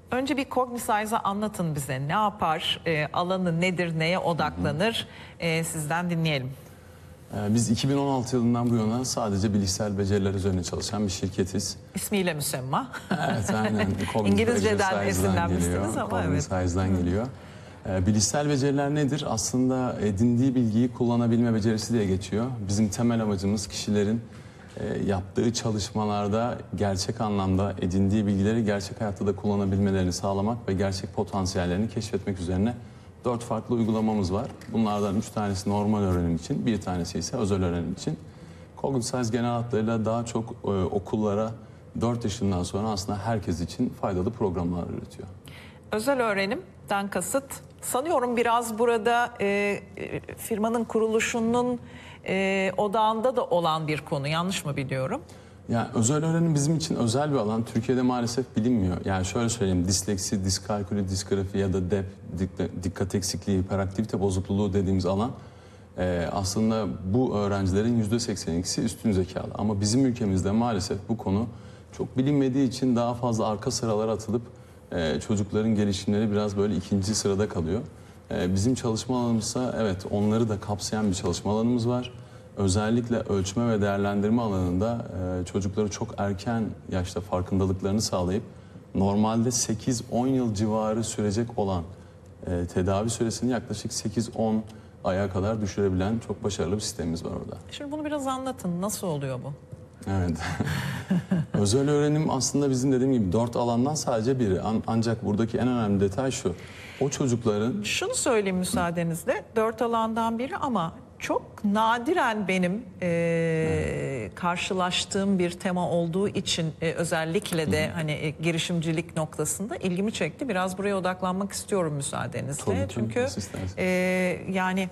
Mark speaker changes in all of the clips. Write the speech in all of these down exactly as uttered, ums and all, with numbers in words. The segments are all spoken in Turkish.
Speaker 1: Önce bir Cognisize'ı anlatın bize. Ne yapar, e, alanı nedir, neye odaklanır? E, sizden dinleyelim.
Speaker 2: Biz iki bin on altı yılından bu yana sadece bilişsel beceriler üzerine çalışan bir şirketiz.
Speaker 1: İsmiyle müsemma.
Speaker 2: Evet, aynen.
Speaker 1: İngilizceden esinlenmişsiniz ama evet.
Speaker 2: Cognisize'dan geliyor. Bilişsel beceriler nedir? Aslında edindiği bilgiyi kullanabilme becerisi diye geçiyor. Bizim temel amacımız kişilerin yaptığı çalışmalarda gerçek anlamda edindiği bilgileri gerçek hayatta da kullanabilmelerini sağlamak ve gerçek potansiyellerini keşfetmek üzerine dört farklı uygulamamız var. Bunlardan üç tanesi normal öğrenim için, bir tanesi ise özel öğrenim için. Cognisize genel hatlarıyla daha çok e, okullara dört yaşından sonra aslında herkes için faydalı programlar üretiyor.
Speaker 1: Özel öğrenimden kasıt sanıyorum biraz burada e, firmanın kuruluşunun e, odağında da olan bir konu. Yanlış mı biliyorum?
Speaker 2: Yani özel öğrenim bizim için özel bir alan. Türkiye'de maalesef bilinmiyor. Yani şöyle söyleyeyim, disleksi, diskalkülü, disgrafi ya da D E P, dikkat eksikliği, hiperaktivite bozukluğu dediğimiz alan e, aslında bu öğrencilerin yüzde seksen ikisi üstün zekalı. Ama bizim ülkemizde maalesef bu konu çok bilinmediği için daha fazla arka sıralara atılıp e, çocukların gelişimleri biraz böyle ikinci sırada kalıyor. E, bizim çalışma alanımızsa evet onları da kapsayan bir çalışma alanımız var. Özellikle ölçme ve değerlendirme alanında e, çocukları çok erken yaşta farkındalıklarını sağlayıp normalde sekiz on yıl civarı sürecek olan e, tedavi süresini yaklaşık sekiz on aya kadar düşürebilen çok başarılı bir sistemimiz var orada.
Speaker 1: Şimdi bunu biraz anlatın. Nasıl oluyor bu?
Speaker 2: Evet. Özel öğrenim aslında bizim dediğim gibi dört alandan sadece biri. An ancak buradaki en önemli detay şu. O çocukların...
Speaker 1: Şunu söyleyeyim müsaadenizle. Dört alandan biri ama çok nadiren benim e, evet. karşılaştığım bir tema olduğu için e, özellikle de Hı -hı. hani e, girişimcilik noktasında ilgimi çekti. Biraz buraya odaklanmak istiyorum müsaadenizle.
Speaker 2: Tabii,
Speaker 1: Çünkü e, yani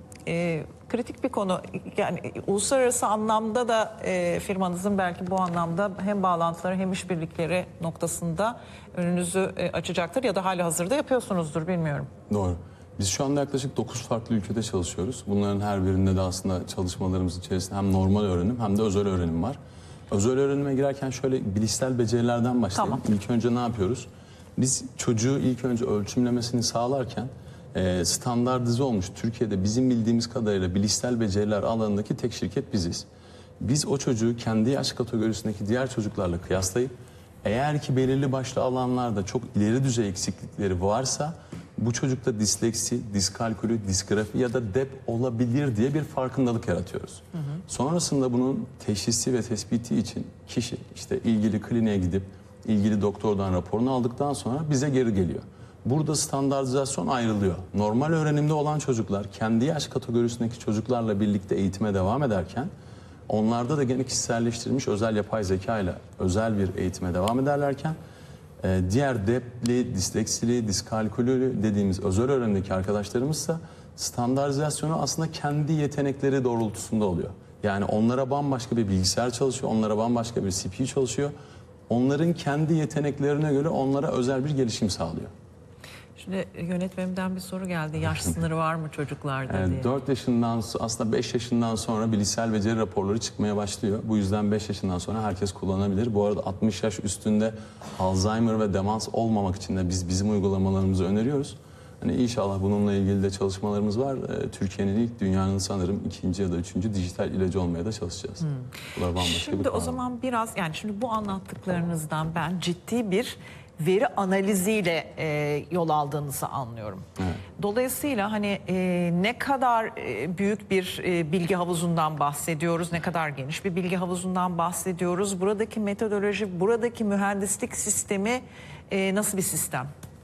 Speaker 1: e, kritik bir konu. Yani uluslararası anlamda da e, firmanızın belki bu anlamda hem bağlantıları hem işbirlikleri noktasında önünüzü e, açacaktır ya da hali hazırda yapıyorsunuzdur, bilmiyorum.
Speaker 2: Doğru. Biz şu anda yaklaşık dokuz farklı ülkede çalışıyoruz. Bunların her birinde de aslında çalışmalarımız içerisinde hem normal öğrenim hem de özel öğrenim var. Özel öğrenime girerken şöyle bilişsel becerilerden başlayalım. Tamam. İlk önce ne yapıyoruz? Biz çocuğu ilk önce ölçümlemesini sağlarken e, standartize olmuş Türkiye'de bizim bildiğimiz kadarıyla bilişsel beceriler alanındaki tek şirket biziz. Biz o çocuğu kendi yaş kategorisindeki diğer çocuklarla kıyaslayıp eğer ki belirli başlı alanlarda çok ileri düzey eksiklikleri varsa bu çocukta disleksi, diskalkülü, disgrafi ya da D E P olabilir diye bir farkındalık yaratıyoruz. Hı hı. Sonrasında bunun teşhisi ve tespiti için kişi işte ilgili kliniğe gidip ilgili doktordan raporunu aldıktan sonra bize geri geliyor. Burada standartizasyon ayrılıyor. Normal öğrenimde olan çocuklar kendi yaş kategorisindeki çocuklarla birlikte eğitime devam ederken onlarda da gene kişiselleştirilmiş özel yapay zeka ile özel bir eğitime devam ederlerken Ee, diğer D E P'li, disleksili, diskalkülü dediğimiz özel öğrenimdeki arkadaşlarımızsa standartizasyonu aslında kendi yetenekleri doğrultusunda oluyor. Yani onlara bambaşka bir bilgisayar çalışıyor, onlara bambaşka bir C P U çalışıyor. Onların kendi yeteneklerine göre onlara özel bir gelişim sağlıyor.
Speaker 1: Şimdi yönetmenimden bir soru geldi. Yaş sınırı var mı çocuklarda diye.
Speaker 2: Evet, dört yaşından aslında beş yaşından sonra bilişsel beceri raporları çıkmaya başlıyor. Bu yüzden beş yaşından sonra herkes kullanabilir. Bu arada altmış yaş üstünde Alzheimer ve demans olmamak için de biz bizim uygulamalarımızı öneriyoruz. Hani inşallah bununla ilgili de çalışmalarımız var. Türkiye'nin ilk, dünyanın sanırım ikinci ya da üçüncü dijital ilacı olmaya da çalışacağız. Hmm.
Speaker 1: Şimdi o zaman biraz yani şimdi bu anlattıklarınızdan ben ciddi bir veri analiziyle e, yol aldığınızı anlıyorum. Evet. Dolayısıyla hani e, ne kadar e, büyük bir e, bilgi havuzundan bahsediyoruz, ne kadar geniş bir bilgi havuzundan bahsediyoruz. Buradaki metodoloji, buradaki mühendislik sistemi e, nasıl bir sistem?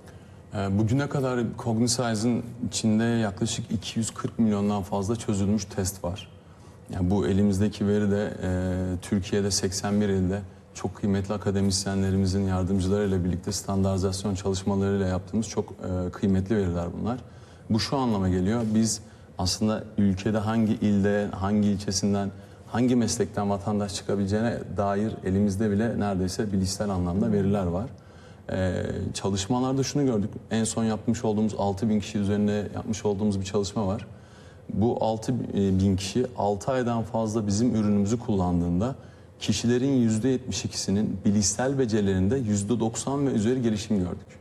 Speaker 2: E, bugüne kadar Cognisize'ın içinde yaklaşık iki yüz kırk milyondan fazla çözülmüş test var. Yani bu elimizdeki veri de e, Türkiye'de seksen bir ilde çok kıymetli akademisyenlerimizin yardımcılarıyla birlikte standartizasyon çalışmalarıyla yaptığımız çok e, kıymetli veriler bunlar. Bu şu anlama geliyor. Biz aslında ülkede hangi ilde, hangi ilçesinden, hangi meslekten vatandaş çıkabileceğine dair elimizde bile neredeyse bilişsel anlamda veriler var. E, çalışmalarda şunu gördük. En son yapmış olduğumuz altı bin kişi üzerinde yapmış olduğumuz bir çalışma var. Bu altı bin kişi altı aydan fazla bizim ürünümüzü kullandığında kişilerin yüzde yetmiş ikisinin bilişsel becerilerinde yüzde doksan ve üzeri gelişim gördük.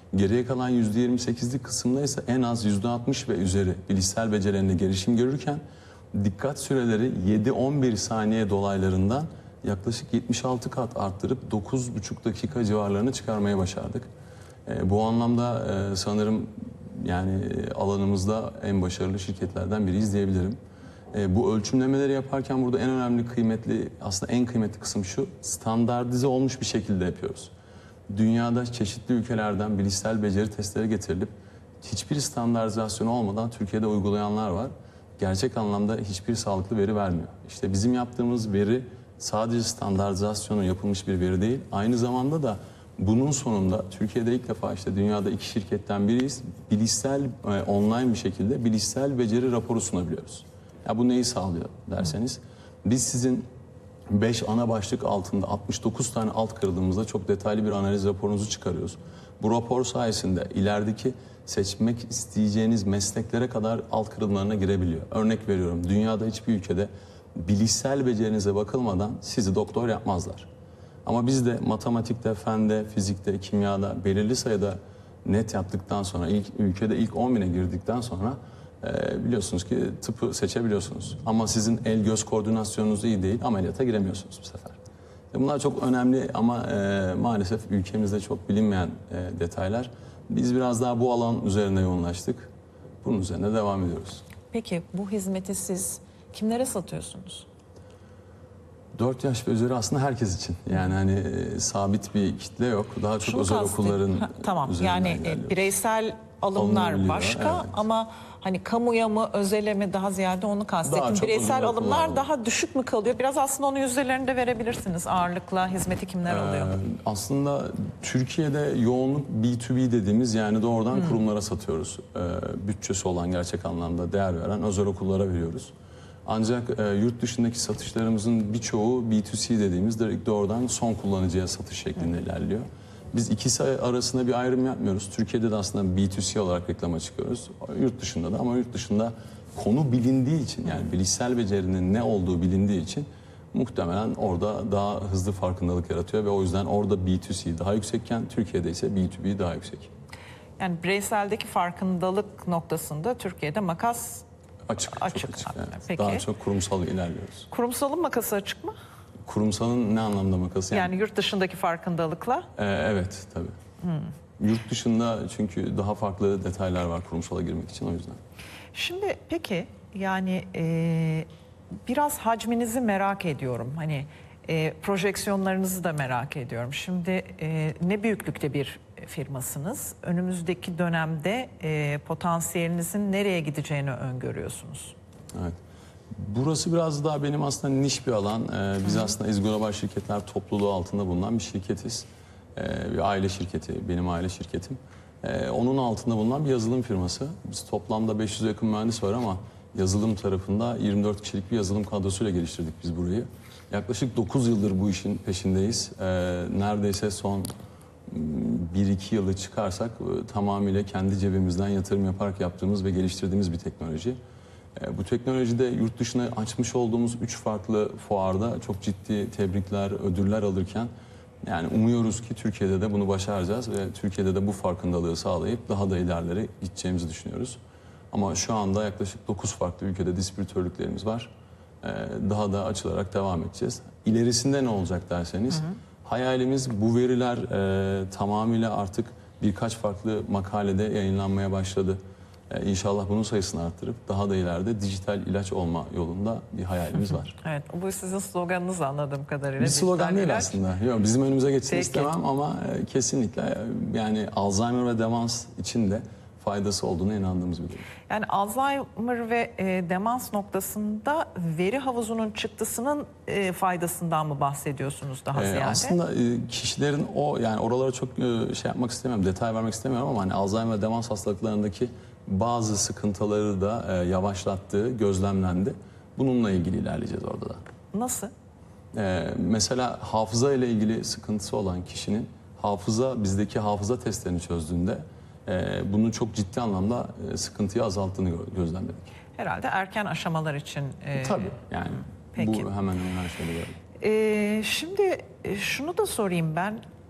Speaker 2: Geriye kalan yüzde yirmi sekizlik kısımda ise en az yüzde altmış ve üzeri bilişsel becerilerinde gelişim görürken dikkat süreleri yedi on bir saniye dolaylarından yaklaşık yetmiş altı kat arttırıp dokuz buçuk dakika civarlarını çıkarmaya başardık. E, bu anlamda e, sanırım yani alanımızda en başarılı şirketlerden biriyiz diyebilirim. E, bu ölçümlemeleri yaparken burada en önemli kıymetli, aslında en kıymetli kısım şu: standartize olmuş bir şekilde yapıyoruz. Dünyada çeşitli ülkelerden bilişsel beceri testleri getirilip hiçbir standartizasyon olmadan Türkiye'de uygulayanlar var. Gerçek anlamda hiçbir sağlıklı veri vermiyor. İşte bizim yaptığımız veri sadece standartizasyonu yapılmış bir veri değil, aynı zamanda da bunun sonunda Türkiye'de ilk defa işte dünyada iki şirketten biriyiz. Bilişsel, e, online bir şekilde bilişsel beceri raporu sunabiliyoruz. Ya bu neyi sağlıyor derseniz, biz sizin beş ana başlık altında altmış dokuz tane alt kırıldığımızda çok detaylı bir analiz raporunuzu çıkarıyoruz. Bu rapor sayesinde ilerideki seçmek isteyeceğiniz mesleklere kadar alt kırılımlarına girebiliyor. Örnek veriyorum, dünyada hiçbir ülkede bilişsel becerinize bakılmadan sizi doktor yapmazlar. Ama biz de matematikte, fende, fizikte, kimyada belirli sayıda net yaptıktan sonra, ilk ülkede ilk on bine girdikten sonra e, biliyorsunuz ki tıpı seçebiliyorsunuz. Ama sizin el göz koordinasyonunuz iyi değil, ameliyata giremiyorsunuz bu sefer. E, bunlar çok önemli ama e, maalesef ülkemizde çok bilinmeyen e, detaylar. Biz biraz daha bu alan üzerine yoğunlaştık. Bunun üzerine devam ediyoruz.
Speaker 1: Peki bu hizmeti siz kimlere satıyorsunuz?
Speaker 2: dört yaş ve üzeri aslında herkes için. Yani hani e, sabit bir kitle yok. Daha çok
Speaker 1: Şunu
Speaker 2: özel
Speaker 1: kastettim.
Speaker 2: okulların
Speaker 1: Ha, tamam.
Speaker 2: üzerinden
Speaker 1: Yani e,
Speaker 2: ilerliyoruz.
Speaker 1: bireysel alımlar
Speaker 2: Alınabiliyor,
Speaker 1: başka
Speaker 2: evet.
Speaker 1: ama hani kamuya mı özele mi daha ziyade onu kastettim.
Speaker 2: Daha çok
Speaker 1: Bireysel
Speaker 2: özel
Speaker 1: alımlar
Speaker 2: okullar.
Speaker 1: daha düşük mü kalıyor? Biraz aslında onun yüzdelerini de verebilirsiniz. Ağırlıkla hizmeti kimler alıyor?
Speaker 2: Ee, aslında Türkiye'de yoğunluk B iki B dediğimiz, yani doğrudan
Speaker 1: Hmm.
Speaker 2: kurumlara satıyoruz. Ee, bütçesi olan, gerçek anlamda değer veren özel okullara veriyoruz. Ancak e, yurt dışındaki satışlarımızın birçoğu B iki C dediğimiz direkt doğrudan son kullanıcıya satış şeklinde ilerliyor. Biz ikisi arasında bir ayrım yapmıyoruz. Türkiye'de de aslında B iki C olarak reklama çıkıyoruz. Yurt dışında da, ama yurt dışında konu bilindiği için, yani bilişsel becerinin ne olduğu bilindiği için muhtemelen orada daha hızlı farkındalık yaratıyor ve o yüzden orada B iki C daha yüksekken Türkiye'de ise B iki B daha yüksek.
Speaker 1: Yani bireyseldeki farkındalık noktasında Türkiye'de makas
Speaker 2: Açık,
Speaker 1: Açık.
Speaker 2: çok açık. Evet.
Speaker 1: Peki.
Speaker 2: Daha çok kurumsal ilerliyoruz.
Speaker 1: kurumsalın makası açık mı?
Speaker 2: Kurumsalın ne anlamda makası?
Speaker 1: Yani, yani yurt dışındaki farkındalıkla.
Speaker 2: Ee, evet tabii. Hmm. Yurt dışında çünkü daha farklı detaylar var kurumsala girmek için, o yüzden.
Speaker 1: Şimdi peki yani e, biraz hacminizi merak ediyorum. Hani e, projeksiyonlarınızı da merak ediyorum. Şimdi e, ne büyüklükte bir firmasınız? Önümüzdeki dönemde e, potansiyelinizin nereye gideceğini öngörüyorsunuz?
Speaker 2: Evet. Burası biraz daha benim aslında niş bir alan. Ee, biz Hı. aslında İzglobal Şirketler topluluğu altında bulunan bir şirketiz. Ee, bir aile şirketi, benim aile şirketim. Ee, onun altında bulunan bir yazılım firması. Biz toplamda beş yüze yakın mühendis var ama yazılım tarafında yirmi dört kişilik bir yazılım kadrosuyla geliştirdik biz burayı. Yaklaşık dokuz yıldır bu işin peşindeyiz. Ee, neredeyse son bir iki yılı çıkarsak tamamıyla kendi cebimizden yatırım yaparak yaptığımız ve geliştirdiğimiz bir teknoloji. Bu teknolojide yurt dışına açmış olduğumuz üç farklı fuarda çok ciddi tebrikler, ödüller alırken yani umuyoruz ki Türkiye'de de bunu başaracağız ve Türkiye'de de bu farkındalığı sağlayıp daha da ilerlere gideceğimizi düşünüyoruz. Ama şu anda yaklaşık dokuz farklı ülkede distribütörlüklerimiz var. Daha da açılarak devam edeceğiz. İlerisinde ne olacak derseniz, hı hı. hayalimiz bu veriler e, tamamıyla artık birkaç farklı makalede yayınlanmaya başladı. Ee, İnşallah bunun sayısını arttırıp daha da ileride dijital ilaç olma yolunda bir hayalimiz var.
Speaker 1: Evet, bu sizin sloganınız anladığım kadarıyla.
Speaker 2: Bir slogan değil ilaç. Aslında. Yok, bizim önümüze geçsin
Speaker 1: Peki.
Speaker 2: istemem ama kesinlikle yani Alzheimer ve demans için de faydası olduğuna inandığımız bir durum.
Speaker 1: Yani Alzheimer ve e, demans noktasında veri havuzunun çıktısının e, faydasından mı bahsediyorsunuz daha
Speaker 2: Ee,
Speaker 1: ziyade?
Speaker 2: aslında e, kişilerin o, yani oralara çok e, şey yapmak istemiyorum, detay vermek istemiyorum ama hani Alzheimer ve demans hastalıklarındaki bazı sıkıntıları da e, yavaşlattığı gözlemlendi. Bununla ilgili ilerleyeceğiz orada da.
Speaker 1: Nasıl?
Speaker 2: E, mesela hafıza ile ilgili sıkıntısı olan kişinin hafıza, bizdeki hafıza testlerini çözdüğünde e, bunun çok ciddi anlamda e, sıkıntıyı azalttığını gözlemledik.
Speaker 1: Herhalde erken aşamalar için. E,
Speaker 2: Tabii yani
Speaker 1: peki.
Speaker 2: Bu hemen hemen her şeyde böyle.
Speaker 1: E, şimdi şunu da sorayım ben.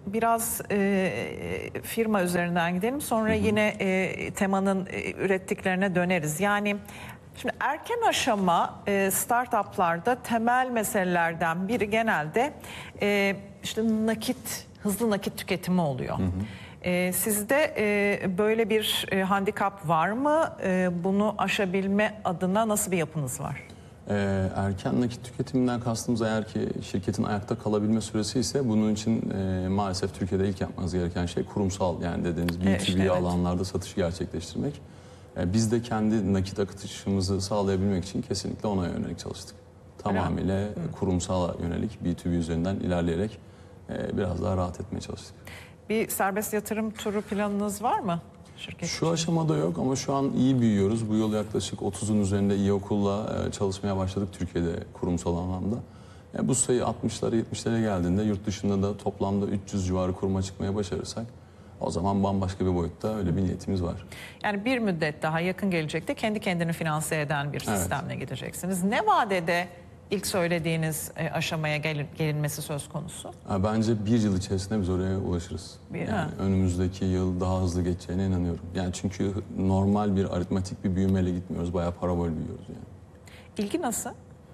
Speaker 1: biraz e, firma üzerinden gidelim. Sonra hı hı. yine e, temanın e, ürettiklerine döneriz. Yani şimdi erken aşama e, startuplarda temel meselelerden biri genelde e, işte nakit, hızlı nakit tüketimi oluyor. Hı hı. E, sizde e, böyle bir e, handikap var mı? E, bunu aşabilme adına nasıl bir yapınız var?
Speaker 2: Ee, erken nakit tüketiminden kastımız eğer ki şirketin ayakta kalabilme süresi ise bunun için e, maalesef Türkiye'de ilk yapmanız gereken şey kurumsal, yani dediğimiz B iki B
Speaker 1: işte, evet.
Speaker 2: alanlarda satış gerçekleştirmek. E, biz de kendi nakit akıtışımızı sağlayabilmek için kesinlikle ona yönelik çalıştık. Tamamıyla Hı. kurumsal yönelik B iki B üzerinden ilerleyerek e, biraz daha rahat etmeye çalıştık.
Speaker 1: Bir serbest yatırım turu planınız var mı?
Speaker 2: Şirket şu için aşamada yok ama şu an iyi büyüyoruz. Bu yıl yaklaşık otuzun üzerinde iyi okulla çalışmaya başladık Türkiye'de kurumsal anlamda. Yani bu sayı altmışlara yetmişlere geldiğinde yurt dışında da toplamda üç yüz civarı kuruma çıkmaya başarırsak o zaman bambaşka bir boyutta öyle bir niyetimiz var.
Speaker 1: Yani bir müddet daha yakın gelecekte kendi kendini finanse eden bir sistemle evet. gideceksiniz. Ne vadede İlk söylediğiniz aşamaya gelinmesi söz konusu?
Speaker 2: Bence bir yıl içerisinde biz oraya ulaşırız. Bir, yani ha. önümüzdeki yıl daha hızlı geçeceğine inanıyorum. Yani çünkü normal bir aritmetik bir büyümeyle gitmiyoruz. Bayağı parabol büyüyoruz yani.
Speaker 1: İlgi nasıl?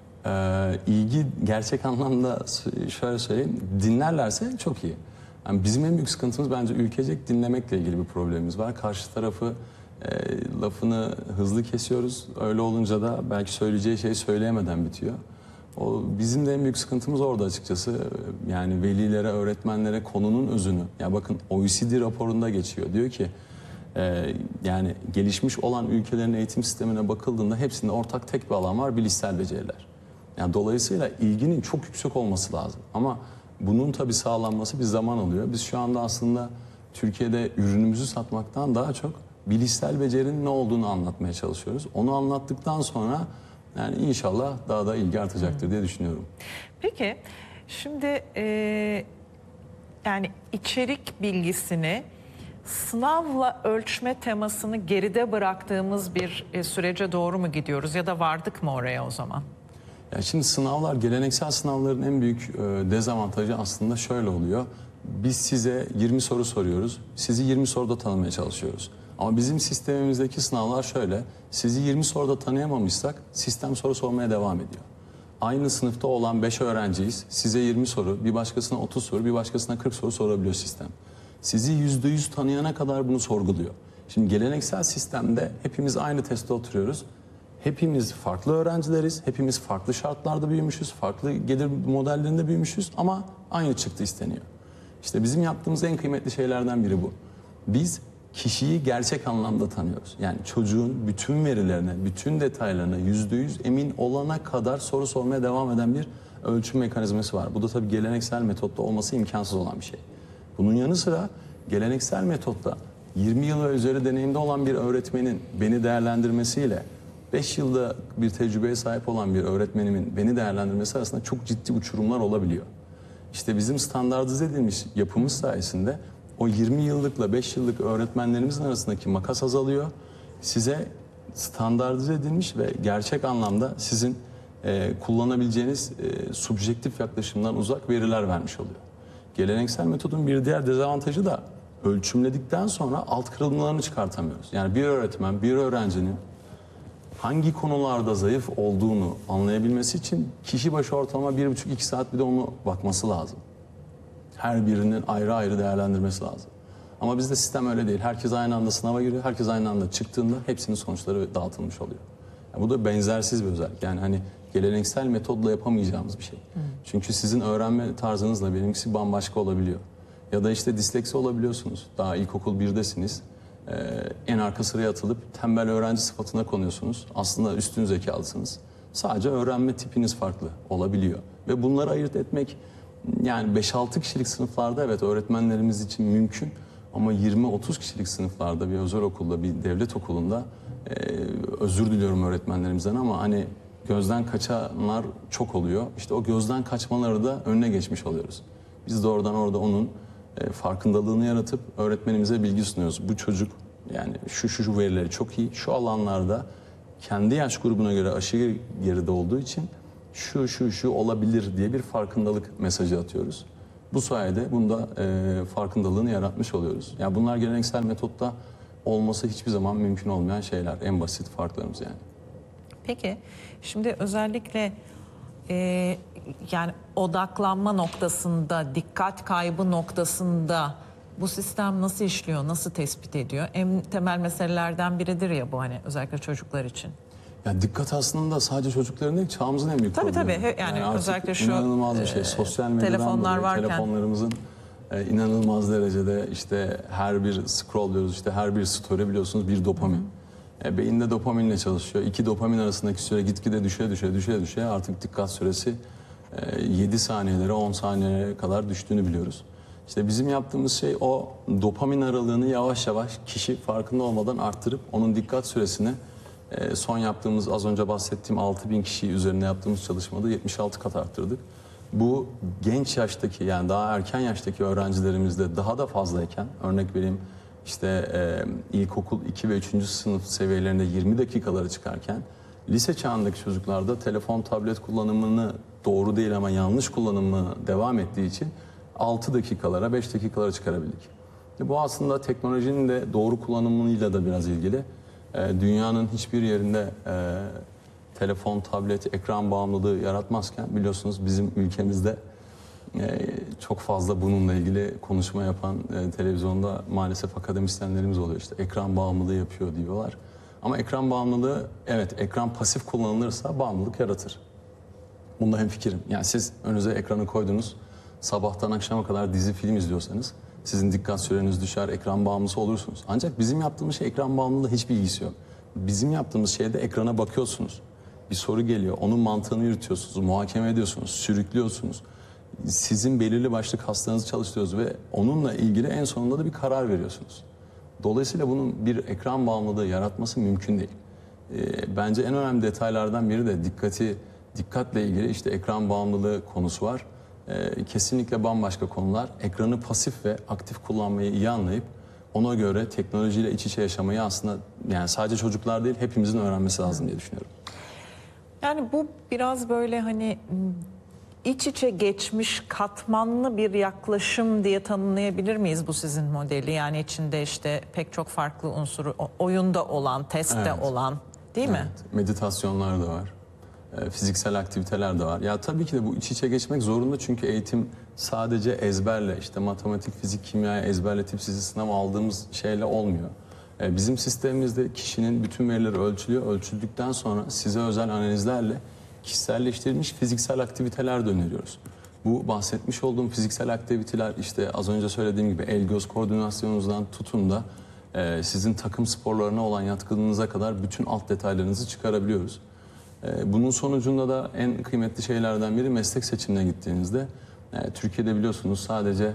Speaker 2: Ee, ilgi gerçek anlamda şöyle söyleyeyim. Dinlerlerse çok iyi. Yani bizim en büyük sıkıntımız bence ülkecek dinlemekle ilgili bir problemimiz var. Karşı tarafı e, lafını hızlı kesiyoruz. Öyle olunca da belki söyleyeceği şeyi söyleyemeden bitiyor. O bizim de en büyük sıkıntımız orada açıkçası. Yani velilere, öğretmenlere konunun özünü. Ya bakın O E C D raporunda geçiyor. Diyor ki e, yani gelişmiş olan ülkelerin eğitim sistemine bakıldığında hepsinde ortak tek bir alan var: bilişsel beceriler. Yani dolayısıyla ilginin çok yüksek olması lazım. Ama bunun tabii sağlanması bir zaman alıyor. Biz şu anda aslında Türkiye'de ürünümüzü satmaktan daha çok bilişsel becerinin ne olduğunu anlatmaya çalışıyoruz. Onu anlattıktan sonra yani inşallah daha da ilgi artacaktır diye düşünüyorum.
Speaker 1: Peki şimdi e, yani içerik bilgisini sınavla ölçme temasını geride bıraktığımız bir e, sürece doğru mu gidiyoruz ya da vardık mı oraya o zaman?
Speaker 2: Ya şimdi sınavlar, geleneksel sınavların en büyük e, dezavantajı aslında şöyle oluyor. Biz size yirmi soru soruyoruz. Sizi yirmi soruda tanımaya çalışıyoruz. Ama bizim sistemimizdeki sınavlar şöyle: sizi yirmi soruda tanıyamamışsak sistem soru sormaya devam ediyor. Aynı sınıfta olan beş öğrenciyiz. Size yirmi soru, bir başkasına otuz soru, bir başkasına kırk soru sorabiliyor sistem. Sizi yüzde yüz tanıyana kadar bunu sorguluyor. Şimdi geleneksel sistemde hepimiz aynı testte oturuyoruz. Hepimiz farklı öğrencileriz, hepimiz farklı şartlarda büyümüşüz, farklı gelir modellerinde büyümüşüz ama aynı çıktı isteniyor. İşte bizim yaptığımız en kıymetli şeylerden biri bu. Biz kişiyi gerçek anlamda tanıyoruz. Yani çocuğun bütün verilerine, bütün detaylarına yüzde yüz emin olana kadar soru sormaya devam eden bir ölçüm mekanizması var. Bu da tabii geleneksel metotta olması imkansız olan bir şey. Bunun yanı sıra geleneksel metotta yirmi yıl ve üzeri deneyimde olan bir öğretmenin beni değerlendirmesiyle beş yılda bir tecrübeye sahip olan bir öğretmenimin beni değerlendirmesi arasında çok ciddi uçurumlar olabiliyor. İşte bizim standartize edilmiş yapımız sayesinde o yirmi yıllıkla beş yıllık öğretmenlerimizin arasındaki makas azalıyor. Size standartize edilmiş ve gerçek anlamda sizin e, kullanabileceğiniz e, subjektif yaklaşımdan uzak veriler vermiş oluyor. Geleneksel metodun bir diğer dezavantajı da ölçümledikten sonra alt kırılmalarını çıkartamıyoruz. Yani bir öğretmen, bir öğrencinin hangi konularda zayıf olduğunu anlayabilmesi için kişi başı ortalama bir buçuk iki saat bir de onu bakması lazım. Her birinin ayrı ayrı değerlendirmesi lazım. Ama bizde sistem öyle değil. Herkes aynı anda sınava giriyor. Herkes aynı anda çıktığında hepsinin sonuçları dağıtılmış oluyor. Yani bu da benzersiz bir özellik. Yani hani geleneksel metodla yapamayacağımız bir şey. Hı. Çünkü sizin öğrenme tarzınızla benimkisi bambaşka olabiliyor. Ya da işte disleksi olabiliyorsunuz. Daha ilkokul birdesiniz. Ee, en arka sıraya atılıp tembel öğrenci sıfatına konuyorsunuz. Aslında üstün zekalısınız. Sadece öğrenme tipiniz farklı olabiliyor. Ve bunları ayırt etmek yani beş altı kişilik sınıflarda evet öğretmenlerimiz için mümkün. Ama yirmi otuz kişilik sınıflarda bir özel okulda, bir devlet okulunda e, özür diliyorum öğretmenlerimizden ama hani gözden kaçanlar çok oluyor. İşte o gözden kaçmaları da önüne geçmiş oluyoruz. Biz de oradan orada onun e, farkındalığını yaratıp öğretmenimize bilgi sunuyoruz. Bu çocuk yani şu şu, şu verileri çok iyi, şu alanlarda kendi yaş grubuna göre aşırı geride olduğu için şu şu şu olabilir diye bir farkındalık mesajı atıyoruz. Bu sayede bunda e, farkındalığını yaratmış oluyoruz. Yani bunlar geleneksel metotta olması hiçbir zaman mümkün olmayan şeyler. En basit farklarımız yani.
Speaker 1: Peki, şimdi özellikle e, yani odaklanma noktasında, dikkat kaybı noktasında bu sistem nasıl işliyor, nasıl tespit ediyor? En temel meselelerden biridir ya bu, hani özellikle çocuklar için.
Speaker 2: Ya dikkat aslında sadece çocukların değil, çağımızın en büyük
Speaker 1: Tabii
Speaker 2: problemi.
Speaker 1: tabii, yani
Speaker 2: artık
Speaker 1: özellikle şu
Speaker 2: inanılmaz bir şey. Sosyal medyadan
Speaker 1: telefonlar
Speaker 2: dolayı
Speaker 1: varken.
Speaker 2: telefonlarımızın e, inanılmaz derecede işte her bir scroll diyoruz, işte her bir story biliyorsunuz bir dopamin. E, beyinde dopaminle çalışıyor. İki dopamin arasındaki süre gitgide düşe düşe düşe düşe artık dikkat süresi e, yedi saniyelere on saniyelere kadar düştüğünü biliyoruz. İşte bizim yaptığımız şey o dopamin aralığını yavaş yavaş kişi farkında olmadan arttırıp onun dikkat süresini e, son yaptığımız az önce bahsettiğim altı bin kişi üzerine yaptığımız çalışmada yetmiş altı kat arttırdık. Bu genç yaştaki yani daha erken yaştaki öğrencilerimizde daha da fazlayken örnek vereyim işte e, ilkokul iki ve üçüncü sınıf seviyelerinde yirmi dakikalara çıkarken lise çağındaki çocuklarda telefon tablet kullanımını doğru değil ama yanlış kullanımı devam ettiği için altı dakikalara beş dakikalara çıkarabildik. Bu aslında teknolojinin de doğru kullanımıyla da biraz ilgili. E, dünyanın hiçbir yerinde e, telefon, tablet, ekran bağımlılığı yaratmazken biliyorsunuz bizim ülkemizde e, çok fazla bununla ilgili konuşma yapan e, televizyonda maalesef akademisyenlerimiz oluyor. İşte ekran bağımlılığı yapıyor diyorlar. Ama ekran bağımlılığı evet ekran pasif kullanılırsa bağımlılık yaratır. Bunda hemfikirim. Yani siz önünüze ekranı koydunuz. Sabahtan akşama kadar dizi film izliyorsanız sizin dikkat süreniz düşer, ekran bağımlısı olursunuz. Ancak bizim yaptığımız şey ekran bağımlılığı hiçbir ilgisi yok. Bizim yaptığımız şeyde ekrana bakıyorsunuz. Bir soru geliyor, onun mantığını yürütüyorsunuz, muhakeme ediyorsunuz, sürüklüyorsunuz. Sizin belirli başlı kaslarınızı çalıştırıyoruz ve onunla ilgili en sonunda da bir karar veriyorsunuz. Dolayısıyla bunun bir ekran bağımlılığı yaratması mümkün değil. E, bence en önemli detaylardan biri de dikkati, dikkatle ilgili işte ekran bağımlılığı konusu var. Ee, kesinlikle bambaşka konular. Ekranı pasif ve aktif kullanmayı iyi anlayıp ona göre teknolojiyle iç içe yaşamayı aslında yani sadece çocuklar değil hepimizin öğrenmesi lazım diye düşünüyorum.
Speaker 1: Yani bu biraz böyle hani iç içe geçmiş katmanlı bir yaklaşım diye tanımlayabilir miyiz bu sizin modeli? Yani içinde işte pek çok farklı unsuru oyunda olan, testte
Speaker 2: Evet.
Speaker 1: olan değil mi?
Speaker 2: Evet, meditasyonlar da var. Fiziksel aktiviteler de var. Ya tabii ki de bu iç içe geçmek zorunda çünkü eğitim sadece ezberle işte matematik, fizik, kimyayı ezberletip sizi sınava aldığımız şeyle olmuyor. Bizim sistemimizde kişinin bütün verileri ölçülüyor. Ölçüldükten sonra size özel analizlerle kişiselleştirilmiş fiziksel aktiviteler de öneriyoruz. Bu bahsetmiş olduğum fiziksel aktiviteler işte az önce söylediğim gibi el göz koordinasyonunuzdan tutun da sizin takım sporlarına olan yatkınlığınıza kadar bütün alt detaylarınızı çıkarabiliyoruz. Bunun sonucunda da en kıymetli şeylerden biri meslek seçimine gittiğinizde Türkiye'de biliyorsunuz sadece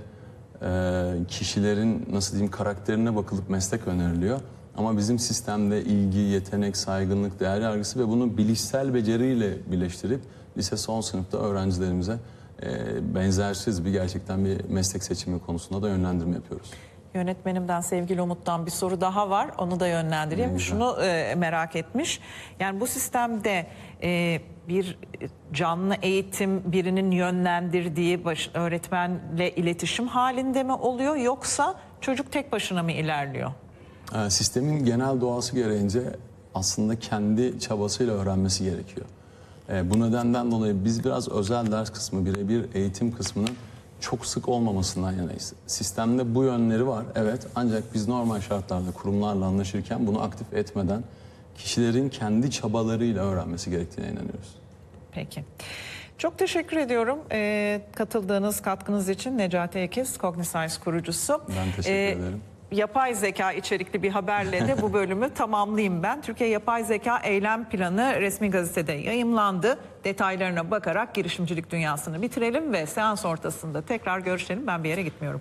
Speaker 2: kişilerin nasıl diyeyim karakterine bakılıp meslek öneriliyor. Ama bizim sistemde ilgi, yetenek, saygınlık, değer yargısı ve bunu bilişsel beceriyle birleştirip lise son sınıfta öğrencilerimize benzersiz bir gerçekten bir meslek seçimi konusunda da yönlendirme yapıyoruz.
Speaker 1: Yönetmenimden sevgili Umut'tan bir soru daha var. Onu da yönlendireyim. Şunu e, merak etmiş. Yani bu sistemde e, bir canlı eğitim birinin yönlendirdiği baş, öğretmenle iletişim halinde mi oluyor yoksa çocuk tek başına mı ilerliyor?
Speaker 2: E, sistemin genel doğası gereğince aslında kendi çabasıyla öğrenmesi gerekiyor. E, bu nedenden dolayı biz biraz özel ders kısmı, birebir eğitim kısmının çok sık olmamasından yanayız. Sistemde bu yönleri var evet ancak biz normal şartlarda kurumlarla anlaşırken bunu aktif etmeden kişilerin kendi çabalarıyla öğrenmesi gerektiğine inanıyoruz.
Speaker 1: Peki. Çok teşekkür ediyorum ee, katıldığınız katkınız için Necati Ekiz, Cogniscience kurucusu.
Speaker 2: Ben teşekkür
Speaker 1: Ee,
Speaker 2: ederim.
Speaker 1: Yapay zeka içerikli bir haberle de bu bölümü tamamlayayım ben. Türkiye Yapay Zeka Eylem Planı resmi gazetede yayımlandı. Detaylarına bakarak girişimcilik dünyasını bitirelim ve seans ortasında tekrar görüşelim. Ben bir yere gitmiyorum.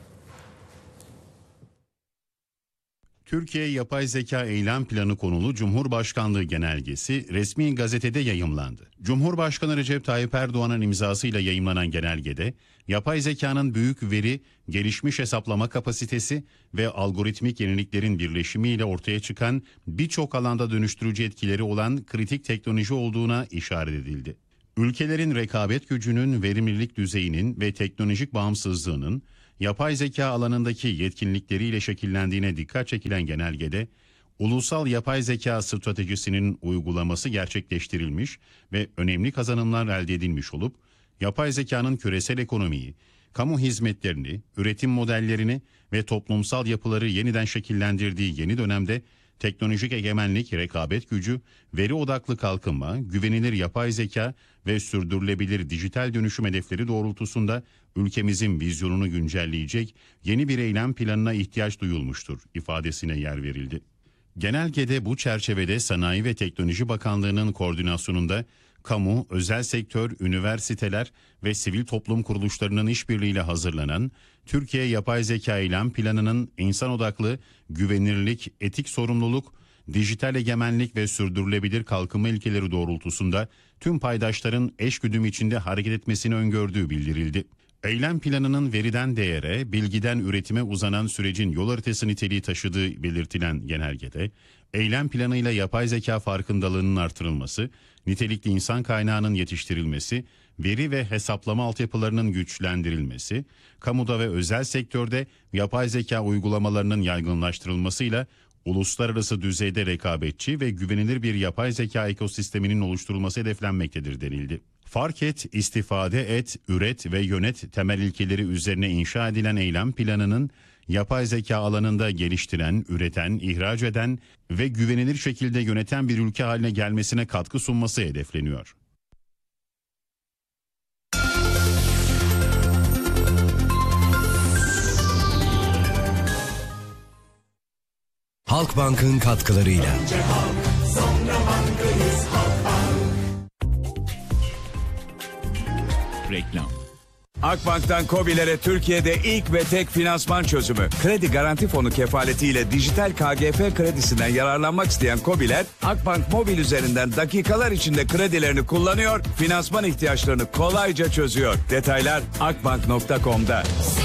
Speaker 3: Türkiye Yapay Zeka Eylem Planı konulu Cumhurbaşkanlığı genelgesi resmi gazetede yayımlandı. Cumhurbaşkanı Recep Tayyip Erdoğan'ın imzasıyla yayımlanan genelgede, yapay zekanın büyük veri, gelişmiş hesaplama kapasitesi ve algoritmik yeniliklerin birleşimiyle ortaya çıkan birçok alanda dönüştürücü etkileri olan kritik teknoloji olduğuna işaret edildi. Ülkelerin rekabet gücünün, verimlilik düzeyinin ve teknolojik bağımsızlığının yapay zeka alanındaki yetkinlikleriyle şekillendiğine dikkat çekilen genelgede, ulusal yapay zeka stratejisinin uygulaması gerçekleştirilmiş ve önemli kazanımlar elde edilmiş olup, yapay zekanın küresel ekonomiyi, kamu hizmetlerini, üretim modellerini ve toplumsal yapıları yeniden şekillendirdiği yeni dönemde teknolojik egemenlik, rekabet gücü, veri odaklı kalkınma, güvenilir yapay zeka ve sürdürülebilir dijital dönüşüm hedefleri doğrultusunda ülkemizin vizyonunu güncelleyecek yeni bir eylem planına ihtiyaç duyulmuştur ifadesine yer verildi. Genelgede bu çerçevede Sanayi ve Teknoloji Bakanlığı'nın koordinasyonunda kamu, özel sektör, üniversiteler ve sivil toplum kuruluşlarının işbirliğiyle hazırlanan Türkiye Yapay Zeka Eylem Planı'nın insan odaklı, güvenilirlik, etik sorumluluk, dijital egemenlik ve sürdürülebilir kalkınma ilkeleri doğrultusunda tüm paydaşların eşgüdüm içinde hareket etmesini öngördüğü bildirildi. Eylem planının veriden değere, bilgiden üretime uzanan sürecin yol haritası niteliği taşıdığı belirtilen genelgede, eylem planıyla yapay zeka farkındalığının artırılması, nitelikli insan kaynağının yetiştirilmesi, veri ve hesaplama altyapılarının güçlendirilmesi, kamuda ve özel sektörde yapay zeka uygulamalarının yaygınlaştırılmasıyla uluslararası düzeyde rekabetçi ve güvenilir bir yapay zeka ekosisteminin oluşturulması hedeflenmektedir denildi. Fark et, istifade et, üret ve yönet temel ilkeleri üzerine inşa edilen eylem planının yapay zeka alanında geliştiren, üreten, ihraç eden ve güvenilir şekilde yöneten bir ülke haline gelmesine katkı sunması hedefleniyor.
Speaker 4: Halkbank'ın katkılarıyla.
Speaker 5: Reklam.
Speaker 6: Akbank'tan KOBİ'lere Türkiye'de ilk ve tek finansman çözümü. Kredi Garanti Fonu kefaletiyle dijital K G F kredisinden yararlanmak isteyen KOBİ'ler Akbank Mobil üzerinden dakikalar içinde kredilerini kullanıyor, finansman ihtiyaçlarını kolayca çözüyor. Detaylar akbank nokta com'da.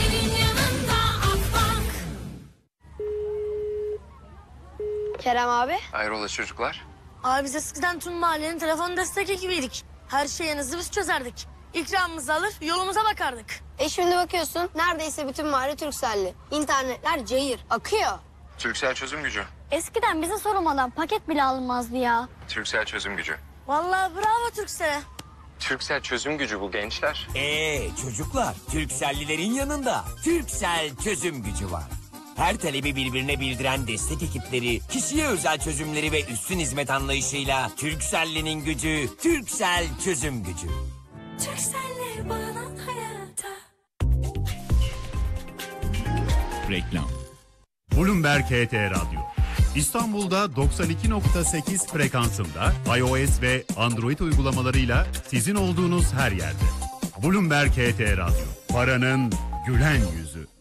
Speaker 7: Kerem abi.
Speaker 8: Hayrola çocuklar?
Speaker 9: Abi biz eskiden tüm mahallenin telefon destek ekibiydik. Her şeyinizi biz çözerdik. İkramımızı alır yolumuza bakardık.
Speaker 7: E şimdi bakıyorsun neredeyse bütün mahalle Turkcell'li. İnternetler cayır, akıyor.
Speaker 8: Turkcell çözüm gücü.
Speaker 10: Eskiden bize sorulmadan paket bile alınmazdı ya.
Speaker 8: Turkcell çözüm gücü.
Speaker 9: Vallahi bravo Turkcell'e.
Speaker 8: Turkcell çözüm gücü bu gençler.
Speaker 11: Ee çocuklar, Turkcell'lilerin yanında Turkcell çözüm gücü var. Her talebi birbirine bildiren destek ekipleri, kişiye özel çözümleri ve üstün hizmet anlayışıyla Turkcell'linin gücü, Turkcell çözüm gücü.
Speaker 9: Turkcell'le bağlan hayata.
Speaker 5: Reklam.
Speaker 3: Bloomberg H T Radyo. İstanbul'da doksan iki nokta sekiz frekansında iOS ve Android uygulamalarıyla sizin olduğunuz her yerde. Bloomberg H T Radyo. Paranın gülen yüzü.